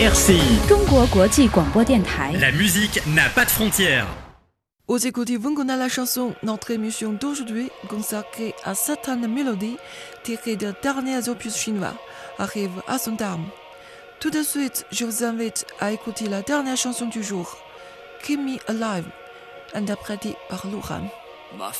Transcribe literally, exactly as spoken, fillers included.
R C I 中国国际广播电台。 La musique n'a pas de frontières. Aux écoutez Vunguna la chanson, notre émission d'aujourd'hui, consacrée à certaines mélodies tirées des derniers opus chinois, arrive à son terme. Tout de suite, je vous invite à écouter la dernière chanson du jour, Keep Me Alive, interprétée par Luhan. Ma